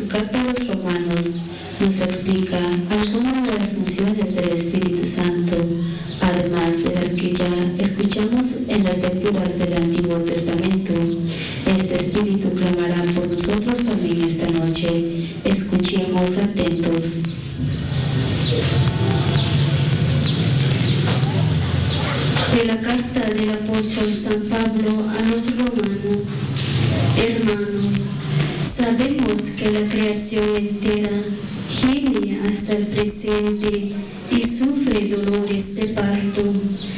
su carta a los romanos nos explica algunas de las funciones del Espíritu Santo, además de las que ya escuchamos en las lecturas del Antiguo Testamento. Este Espíritu clamará por nosotros también esta noche. Escuchemos atentos. De la carta del apóstol San Pablo a los romanos. Hermanos, sabemos que la creación entera gime hasta el presente y sufre dolores de parto.